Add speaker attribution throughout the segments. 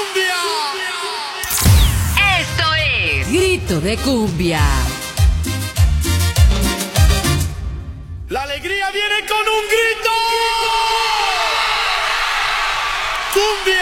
Speaker 1: cumbia.
Speaker 2: Esto es
Speaker 3: Grito de Cumbia.
Speaker 1: La alegría viene con un grito. Cumbia.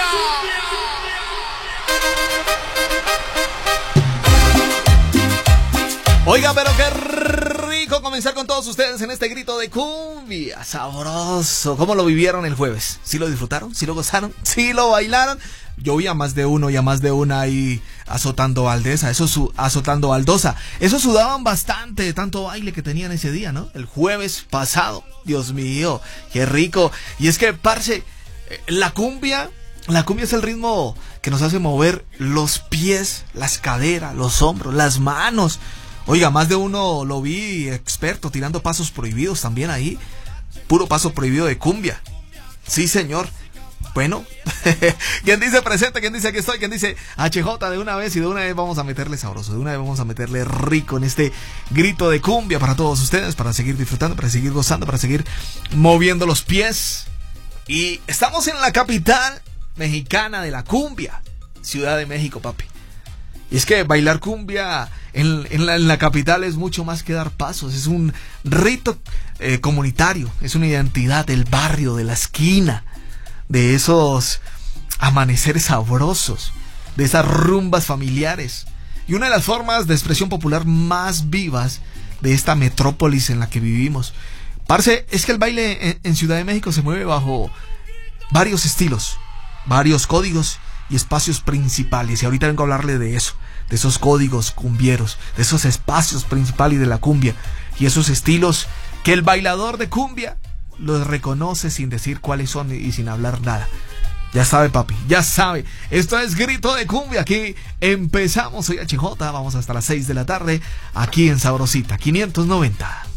Speaker 4: Oiga, pero qué rico comenzar con todos ustedes en este grito de cumbia. Sabroso. ¿Cómo lo vivieron el jueves? ¿Sí lo disfrutaron? ¿Sí lo gozaron? ¿Sí lo bailaron? Yo vi a más de uno y a más de una ahí azotando baldosa. Eso sudaban bastante de tanto baile que tenían ese día, ¿no? El jueves pasado. Dios mío, qué rico. Y es que, parce, la cumbia es el ritmo que nos hace mover los pies, las caderas, los hombros, las manos. Oiga, más de uno lo vi experto tirando pasos prohibidos también ahí. Puro paso prohibido de cumbia. Sí, señor. Bueno, ¿quién dice presente? ¿Quién dice aquí estoy? ¿Quién dice HJ de una vez? Y de una vez vamos a meterle sabroso, de una vez vamos a meterle rico en este grito de cumbia para todos ustedes, para seguir disfrutando, para seguir gozando, para seguir moviendo los pies. Y estamos en la capital mexicana de la cumbia, Ciudad de México, papi. Y es que bailar cumbia en la capital es mucho más que dar pasos. Es un rito comunitario, es una identidad del barrio, de la esquina, de esos amaneceres sabrosos, de esas rumbas familiares. Y una de las formas de expresión popular más vivas de esta metrópolis en la que vivimos. Parce, es que el baile en Ciudad de México se mueve bajo varios estilos, varios códigos y espacios principales. Y ahorita vengo a hablarle de eso, de esos códigos cumbieros, de esos espacios principales de la cumbia y esos estilos que el bailador de cumbia los reconoce sin decir cuáles son y sin hablar nada. Ya sabe, papi, ya sabe. Esto es Grito de Cumbia. Aquí empezamos. Soy HJ. Vamos hasta las 6 de la tarde aquí en Sabrosita 590.